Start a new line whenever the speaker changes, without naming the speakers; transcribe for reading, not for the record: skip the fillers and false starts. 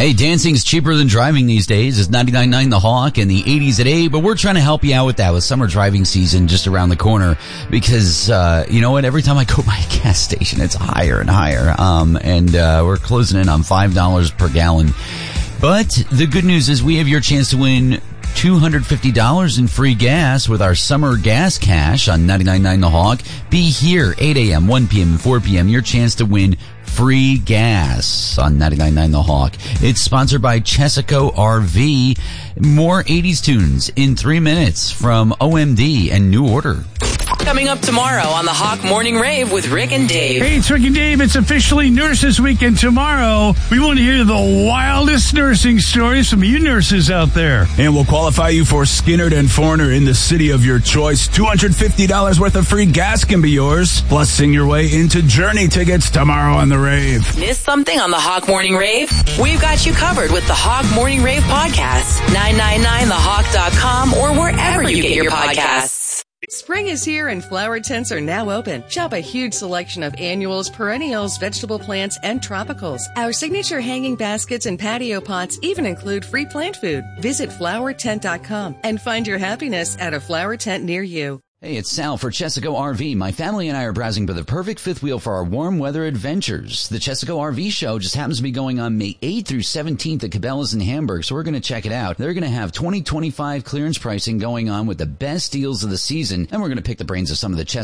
Hey, dancing's cheaper than driving these days. It's 99.9 The Hawk and the 80s at 8, but we're trying to help you out with that with summer driving season just around the corner because, you know what, every time I go by a gas station, it's higher and higher, and we're closing in on $5 per gallon. But the good news is we have your chance to win $250 in free gas with our summer gas cash on 99.9 The Hawk. Be here 8 a.m., 1 p.m., and 4 p.m. Your chance to win free gas on 99.9 The Hawk. It's sponsored by Chesaco RV. More 80s tunes in 3 minutes from OMD and New Order.
Coming up tomorrow on the Hawk Morning Rave with Rick and Dave.
Hey, it's Rick and Dave. It's officially Nurses Week, and tomorrow we want to hear the wildest nursing stories from you nurses out there.
And we'll qualify you for Skinnerd and Foreigner in the city of your choice. $250 worth of free gas can be yours. Plus, sing your way into Journey tickets tomorrow on the rave.
Miss something on the Hawk Morning Rave? We've got you covered with the Hawk Morning Rave podcast. 999thehawk.com or wherever you get your podcasts.
Spring is here and flower tents are now open. Shop a huge selection of annuals, perennials, vegetable plants, and tropicals. Our signature hanging baskets and patio pots even include free plant food. Visit flowertent.com and find your happiness at a flower tent near you.
Hey, it's Sal for Chesaco RV. My family and I are browsing for the perfect fifth wheel for our warm weather adventures. The Chesaco RV show just happens to be going on May 8th through 17th at Cabela's in Hamburg, so we're going to check it out. They're going to have 2025 clearance pricing going on with the best deals of the season, and we're going to pick the brains of some of the Chesaco